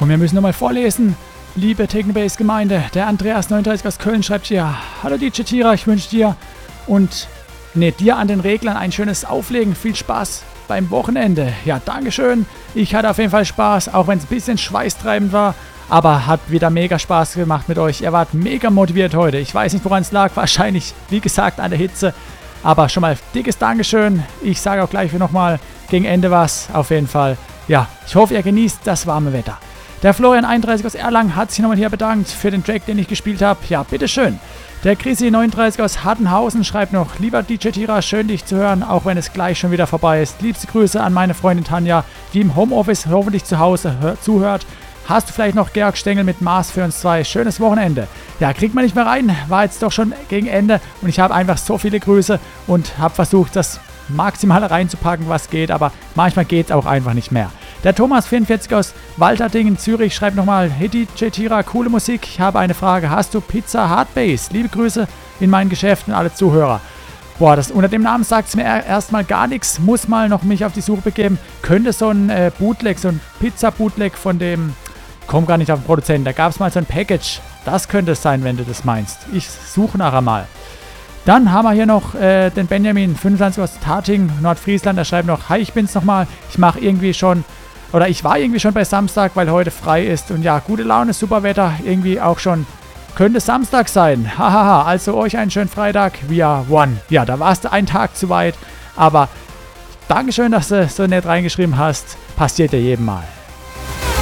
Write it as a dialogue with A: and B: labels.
A: Und wir müssen nochmal vorlesen. Liebe Technobase-Gemeinde, der Andreas39 aus Köln schreibt hier: Hallo DJ Tira, ich wünsche dir dir an den Reglern ein schönes Auflegen. Viel Spaß beim Wochenende. Ja, Dankeschön. Ich hatte auf jeden Fall Spaß, auch wenn es ein bisschen schweißtreibend war. Aber hat wieder mega Spaß gemacht mit euch. Ihr wart mega motiviert heute. Ich weiß nicht, woran es lag. Wahrscheinlich, wie gesagt, an der Hitze. Aber schon mal dickes Dankeschön. Ich sage auch gleich nochmal gegen Ende was. Auf jeden Fall. Ja, ich hoffe, ihr genießt das warme Wetter. Der Florian31 aus Erlangen hat sich nochmal hier bedankt für den Track, den ich gespielt habe. Ja, bitteschön. Der Chrissy39 aus Hartenhausen schreibt noch: Lieber DJ Tira, schön dich zu hören, auch wenn es gleich schon wieder vorbei ist. Liebste Grüße an meine Freundin Tanja, die im Homeoffice hoffentlich zu Hause zuhört. Hast du vielleicht noch Georg Stengel mit Mars für uns zwei? Schönes Wochenende. Ja, kriegt man nicht mehr rein. War jetzt doch schon gegen Ende und ich habe einfach so viele Grüße und habe versucht, das Maximale reinzupacken, was geht, aber manchmal geht es auch einfach nicht mehr. Der Thomas44 aus Walterdingen, Zürich, schreibt nochmal: Hey DJ Tira, coole Musik. Ich habe eine Frage. Hast du Pizza Hardbase? Liebe Grüße in meinen Geschäften, alle Zuhörer. Boah, unter dem Namen sagt es mir erstmal gar nichts. Muss mal noch mich auf die Suche begeben. Könnte so ein Bootleg, so ein Pizza-Bootleg von dem... Komm gar nicht auf den Produzenten. Da gab es mal so ein Package. Das könnte es sein, wenn du das meinst. Ich suche nachher mal. Dann haben wir hier noch den Benjamin 25 aus Tating, Nordfriesland. Der schreibt noch: Hi, ich bin's nochmal. Ich war irgendwie schon bei Samstag, weil heute frei ist. Und ja, gute Laune, super Wetter. Irgendwie auch schon. Könnte Samstag sein. Hahaha. Also euch einen schönen Freitag. We are one. Ja, da warst du einen Tag zu weit. Aber Dankeschön, dass du so nett reingeschrieben hast. Passiert ja jedem Mal.